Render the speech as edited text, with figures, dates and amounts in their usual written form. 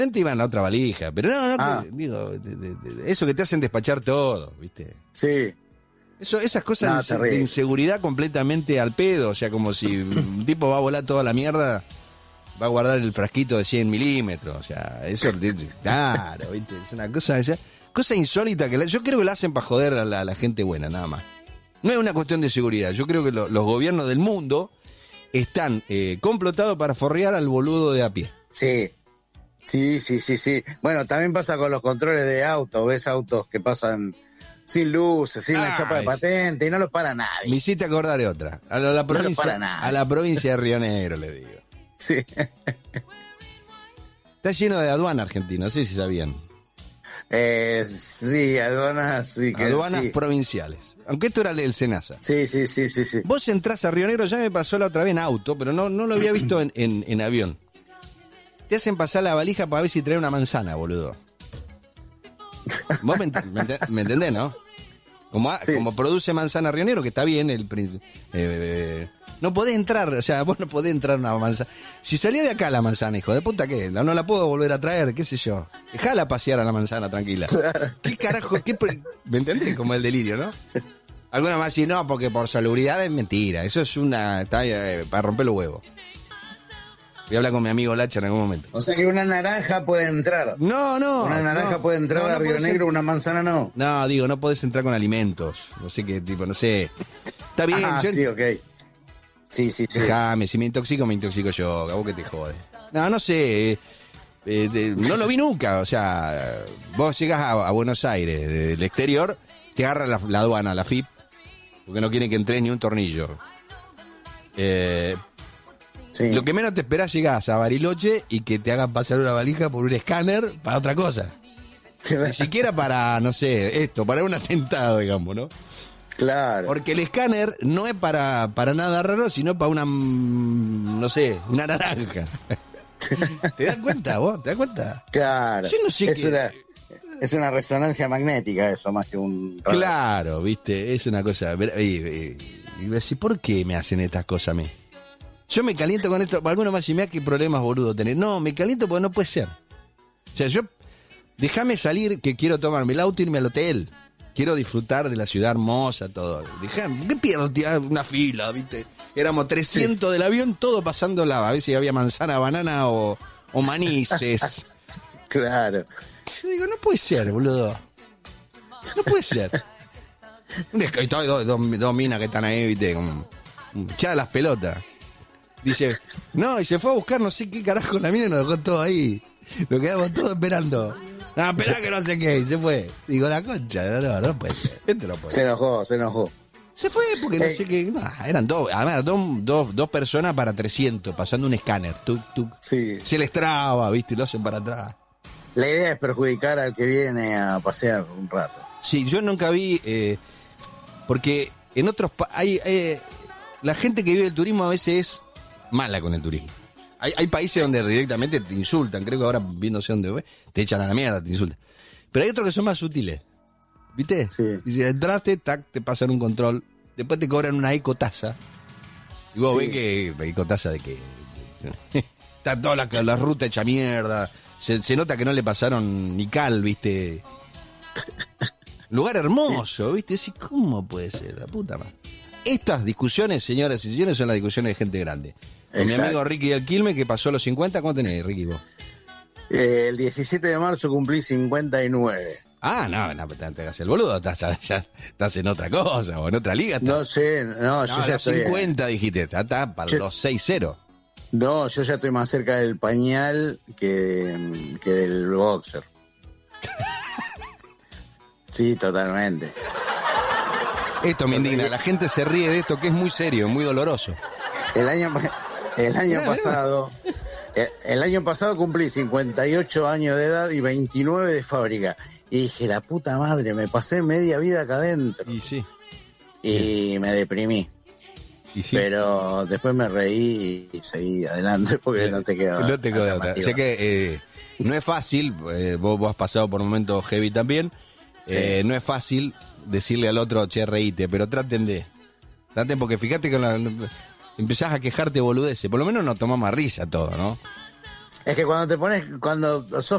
iban a otra valija, pero no, digo, eso que te hacen despachar todo, ¿viste? Sí. Esas cosas de inseguridad completamente al pedo, o sea, como si un tipo va a volar toda la mierda, va a guardar el frasquito de 100 milímetros, o sea, eso, claro, ¿viste? Es una cosa insólita que yo creo que la hacen para joder a la gente buena, nada más. No es una cuestión de seguridad, yo creo que los gobiernos del mundo están complotados para forrear al boludo de a pie. Sí. Bueno, también pasa con los controles de autos. Ves autos que pasan sin luces, sin la chapa de patente y no los para nadie. Me hiciste acordar de otra. A la provincia de Río Negro, le digo. Sí. Está lleno de aduana argentina, no sé si sabían. Sí, aduanas, sí. Aduanas provinciales. Aunque esto era el Senasa. Sí. Vos entrás a Río Negro, ya me pasó la otra vez en auto, pero no lo había visto en avión. Te hacen pasar la valija para ver si trae una manzana, boludo. Vos me entendés, ¿no? Como produce manzana Río Negro, que está bien, no podés entrar, o sea, vos no podés entrar una manzana. Si salió de acá la manzana, hijo de puta, ¿qué? No la puedo volver a traer, qué sé yo. Dejala pasear a la manzana, tranquila. ¿Qué carajo? ¿Me entendés? Como el delirio, ¿no? Alguna más si no, porque por salubridad es mentira. Eso es para romper los huevos. Voy a hablar con mi amigo Lacha en algún momento. O sea que una naranja puede entrar. No. Una naranja puede entrar a Río Negro, una manzana no. No, digo, no podés entrar con alimentos. No sé qué tipo, no sé. Está bien. Sí, ok. Sí. Déjame, si me intoxico yo. A vos que te jode. No sé. No lo vi nunca. O sea, vos llegás a Buenos Aires del exterior, te agarra la aduana, la FIP, porque no quieren que entres ni un tornillo. Sí. Lo que menos te esperás, llegás a Bariloche y que te hagan pasar una valija por un escáner para otra cosa. Ni siquiera para, no sé, para un atentado, digamos, ¿no? Claro. Porque el escáner no es para nada raro, sino para una, no sé, una naranja. ¿Te das cuenta vos? ¿Te das cuenta? Claro. Yo no sé es una resonancia magnética eso, más que un... Claro, viste, es una cosa... Y decís, ¿por qué me hacen estas cosas a mí? Yo me caliento con esto, algunos más y me da qué problemas boludo tener. No, me caliento porque no puede ser. O sea, déjame salir que quiero tomarme el auto y irme al hotel. Quiero disfrutar de la ciudad hermosa, todo. ¿Qué pierdo, tío? Una fila, viste. Éramos 300 del avión, todo pasándola. A ver si había manzana, banana o manices. Claro. Yo digo, no puede ser, boludo. No puede ser. Dos minas que están ahí, viste, como echadas las pelotas. Dice, no, y se fue a buscar no sé qué carajo la mina y nos dejó todo ahí. Nos quedamos todos esperando. No, esperá que no sé qué, y se fue. Digo, la concha, no puede ser. Este no puede ser. Se enojó. Se fue porque no sé qué. No, eran además, dos personas para 300, pasando un escáner. Sí. Se les traba, viste, y lo hacen para atrás. La idea es perjudicar al que viene a pasear un rato. Sí, yo nunca vi, porque en otros la gente que vive el turismo a veces es mala con el turismo. Hay países donde directamente te insultan, creo que ahora viéndose dónde te echan a la mierda, te insultan. Pero hay otros que son más sutiles, ¿viste? Sí. Y si entraste, te pasan un control, después te cobran una ecotasa. Y vos ves que ecotasa de que está toda la ruta hecha mierda. Se nota que no le pasaron ni cal, ¿viste? Lugar hermoso, ¿viste? Sí, ¿cómo puede ser? La puta madre. Estas discusiones, señoras y señores, son las discusiones de gente grande. Con mi amigo Ricky del Quilmes, que pasó los 50, ¿cuánto tenés, Ricky, vos? El 17 de marzo cumplí 59. Ah, no, te hagas el boludo, estás en otra cosa, o en otra liga. No sé, yo ya estoy... 50 dijiste, está para los 6-0. No, yo ya estoy más cerca del pañal que del boxer. Sí, totalmente. Esto me indigna, la gente se ríe de esto que es muy serio, muy doloroso. El año pasado cumplí 58 años de edad y 29 de fábrica. Y dije, la puta madre, me pasé media vida acá adentro. Y sí. Y me deprimí. Y sí. Pero después me reí y seguí adelante porque no te queda. No te queda otra. Sé que no es fácil, vos has pasado por momentos heavy también. Sí. No es fácil decirle al otro, che, reíte, pero traten porque fíjate que empezás a quejarte boludeces. Por lo menos no tomás más risa todo, ¿no? Es que cuando sos